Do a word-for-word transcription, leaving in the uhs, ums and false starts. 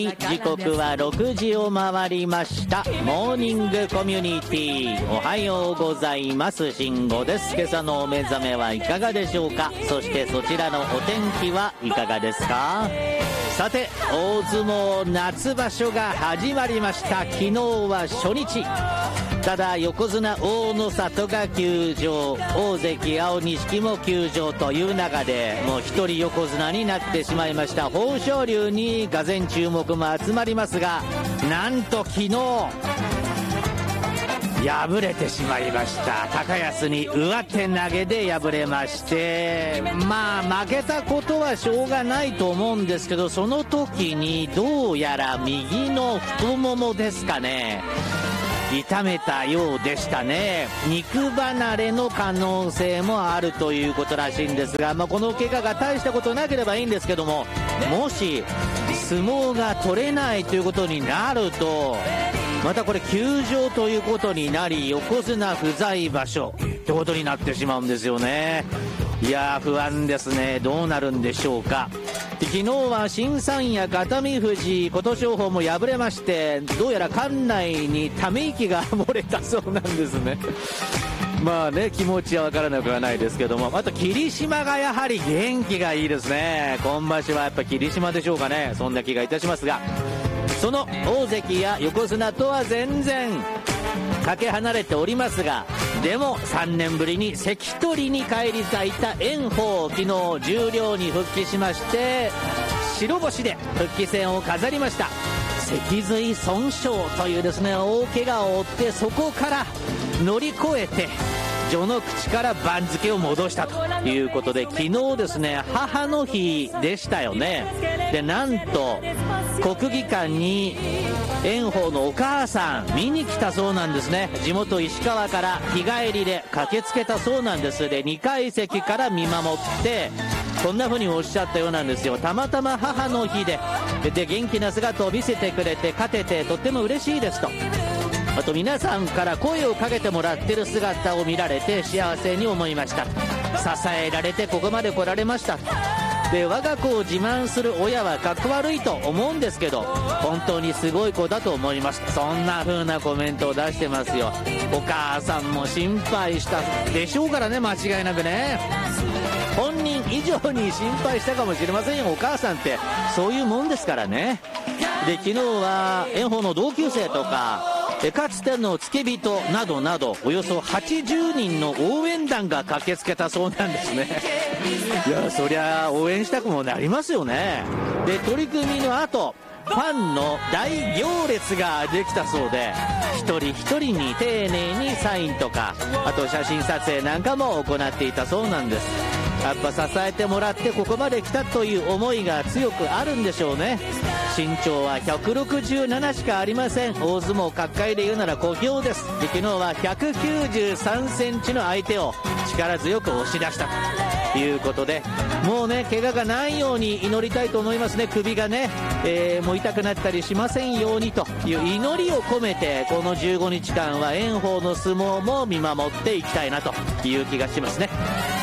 時刻はろくじを回りました。モーニングコミュニティ、おはようございます。慎吾です。今朝のお目覚めはいかがでしょうか。そしてそちらのお天気はいかがですか。さて、大相撲夏場所が始まりました。昨日は初日。ただ横綱大野里が休場、大関青錦も休場という中で、もう一人横綱になってしまいました豊昇龍にがぜん注目も集まりますが、なんと昨日敗れてしまいました。高安に上手投げで敗れまして、まあ負けたことはしょうがないと思うんですけど、その時にどうやら右の太ももですかね、痛めたようでしたね。肉離れの可能性もあるということらしいんですが、まあ、この怪我が大したことなければいいんですけども、もし相撲が取れないということになると、またこれ休場ということになり、横綱不在場所ってことになってしまうんですよね。いやー、不安ですね。どうなるんでしょうか。昨日は新三役熱海富士、琴勝峰も敗れまして、どうやら館内にため息が漏れたそうなんですね。まあね、気持ちは分からなくはないですけども、あと霧島がやはり元気がいいですね。今場所はやっぱ霧島でしょうかね。そんな気がいたしますが、その大関や横綱とは全然かけ離れておりますが、でもさんねんぶりに関取に返り咲いた炎鵬、昨日十両に復帰しまして、白星で復帰戦を飾りました。脊髄損傷というですね、大怪我を負って、そこから乗り越えて序の口から番付を戻したということで、昨日ですね、母の日でしたよね。で、なんと国技館に炎鵬のお母さん見に来たそうなんですね。地元石川から日帰りで駆けつけたそうなんです。で、にかい席から見守って、こんな風におっしゃったようなんですよ。たまたま母の日で、で元気な姿を見せてくれて勝ててとっても嬉しいですと。あと皆さんから声をかけてもらってる姿を見られて幸せに思いました。支えられてここまで来られました。で、我が子を自慢する親はかっこ悪いと思うんですけど、本当にすごい子だと思います。そんな風なコメントを出してますよ。お母さんも心配したでしょうからね、間違いなくね。本人以上に心配したかもしれませんよ。お母さんってそういうもんですからね。で、昨日は炎鵬の同級生とか、かつての付け人などなど、およそはちじゅうにんの応援団が駆けつけたそうなんですね。いや、そりゃ応援したくもなりますよね。で、取り組みの後、ファンの大行列ができたそうで、一人一人に丁寧にサインとか、あと写真撮影なんかも行っていたそうなんです。やっぱ支えてもらってここまで来たという思いが強くあるんでしょうね。身長はひゃくろくじゅうななしかありません。大相撲角界で言うなら小兵です。で、昨日はひゃくきゅうじゅうさんセンチの相手を力強く押し出したということで、もうね、怪我がないように祈りたいと思いますね。首がね、えー、もう痛くなったりしませんようにという祈りを込めて、このじゅうごにちかんは炎鵬の相撲も見守っていきたいなという気がしますね。